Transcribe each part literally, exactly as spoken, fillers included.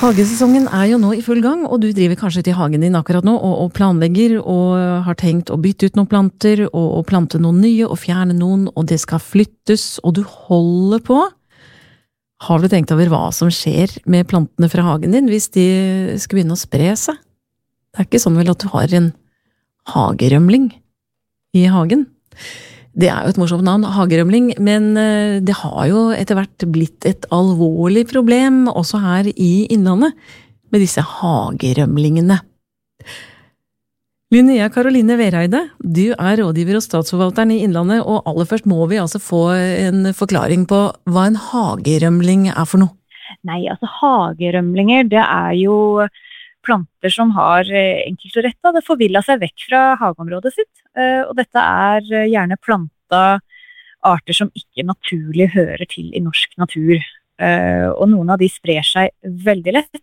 Hagesesongen er jo nå i full gang, og du driver kanskje til hagen din akkurat nå, og, og planlegger, og har tenkt å bytte ut noen planter, og, og plante noen nye, og fjerne noen, og det skal flyttes, og du holder på. Har du tenkt over hva som skjer med plantene fra hagen din, hvis de skal begynne å spre seg? Det er ikke sånn vel at du har en hagerømling i hagen? Det er jo et morsomt navn, hagerømling, men det har jo etter hvert blitt et alvorlig problem, også her i Innlandet, med disse hagerømlingene. Linnea Karoline Vereide, du er rådgiver og statsforvalteren i Innlandet, og aller først må vi altså få en forklaring på hva en hagerømling er for noe. Nei, altså hagerømlinger, det er jo planter som har enkelt og rett, da. Det forvillet seg vekk fra hageområdet sitt, og dette er gjerne planta arter som ikke naturlig hører til i norsk natur. Og noen av de sprer seg veldig lett.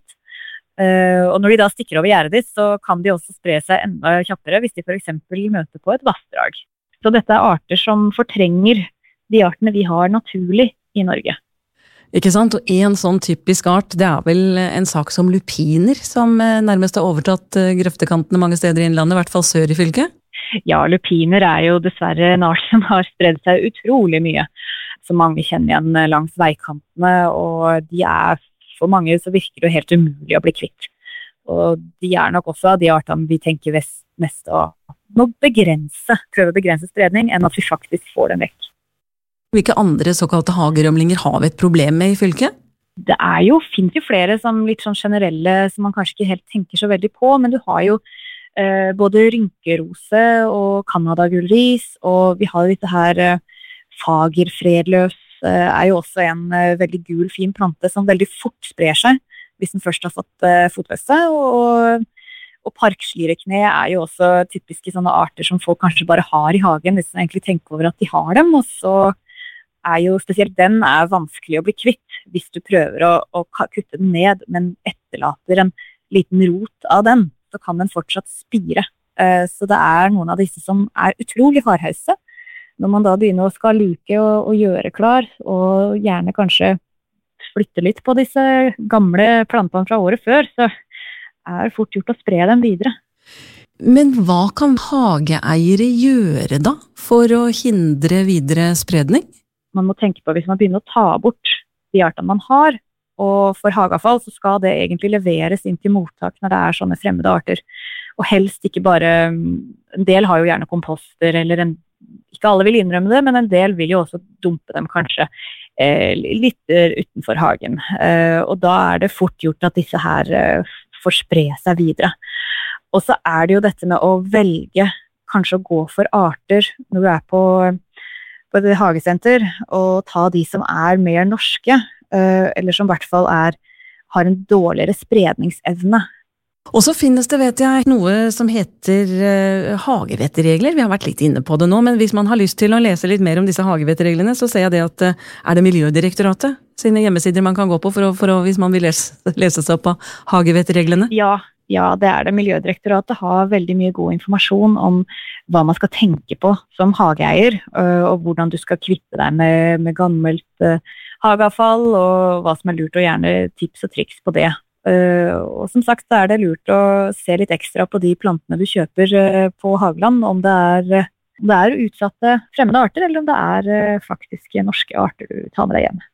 Og når de da stikker over gjerdet ditt, så kan de også spre seg enda kjappere hvis de for eksempel møter på et vassdrag. Så dette er arter som fortrenger de artene vi har naturlig i Norge. Ikke sant? Og en sånn typisk art, det er vel en sak som lupiner, som nærmest har overtatt grøftekantene mange steder i Innlandet, i hvert fall sør i fylket? Ja, lupiner er jo dessverre en art som har spredd seg utrolig mye, som mange kjenner igjen langs veikantene, og de er, for mange så virker det helt umulig å bli kvitt. Og de er nok også av de artene vi tenker mest å må begrense, prøve å begrense spredning, enn at vi faktisk får den vekk. Hvilke andre såkalte hagerømlinger har vi et problem med i fylket? Det er jo, finnes jo flere som litt sånn generelle, som man kanskje ikke helt tenker så veldig på, men du har jo eh, både rynkerose og kanadagullris, og vi har jo dette her eh, fagerfredløs, eh, er jo også en eh, veldig gul, fin plante som veldig fort sprer seg, hvis den først har fått eh, fotfeste, og, og parkslirekne er jo også typiske sånne arter som folk kanskje bare har i hagen, hvis man egentlig tenker over at de har dem, og så er jo spesielt den er vanskelig å bli kvitt hvis du prøver å, å kutte den ned, men etterlater en liten rot av den, så kan den fortsatt spire. Så det er noen av disse som er utrolig hardhause. Når man da begynner å skal luke og, og gjøre klar, og gjerne kanskje flytte litt på disse gamle plantene fra året før, så er det fort gjort å spre dem videre. Men hva kan hageeiere gjøre da, for å hindre videre spredning? Man må tenke på hvis man begynner å ta bort de artene man har, og for hageavfall så skal det egentlig leveres inn til mottak når det er sånne fremmede arter. Og helst ikke bare, en del har jo gjerne komposter, eller en, ikke alle vil innrømme det, men en del vil jo også dumpe dem kanskje eh, litt utenfor hagen. Eh, og da er det fort gjort at disse her eh, får spre seg videre. Og så er det jo dette med å velge kanskje å gå for arter når du er på på et hagesenter, og ta de som er mer norske, eller som i hvert fall er, har en dårligere spredningsevne. Og så finnes det, vet jeg, noe som heter uh, hagevetteregler. Vi har vært litt inne på det nå, men hvis man har lyst til å lese litt mer om disse hagevettereglene, så ser jeg det at uh, er det Miljødirektoratet sine hjemmesider man kan gå på for å, for å, hvis man vil lese, lese seg opp på hagevettereglene? Ja, ja, det er det. Miljødirektoratet har veldig mye god informasjon om hva man skal tenke på som hageeier, og hvordan du skal kvitte deg med, med gammelt uh, hageavfall, og hva som er lurt, og gjerne tips og triks på det. Uh, og som sagt, så er det lurt å se litt ekstra på de plantene du kjøper uh, på hageland, om det er, om det er utsatte fremmede arter, eller om det er uh, faktiske norske arter du tar med deg hjem.